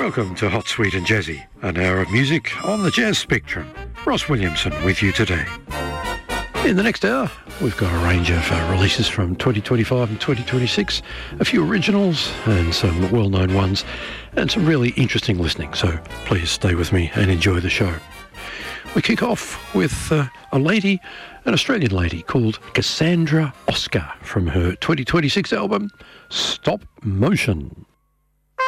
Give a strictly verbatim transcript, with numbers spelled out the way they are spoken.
Welcome to Hot, Sweet and Jazzy, an hour of music on the jazz spectrum. Ross Williamson with you today. In the next hour, we've got a range of uh, releases from twenty twenty-five and twenty twenty-six, a few originals and some well-known ones, and some really interesting listening, so please stay with me and enjoy the show. We kick off with uh, a lady, an Australian lady called Cassandra Oscar from her twenty twenty-six album, Stop Motion.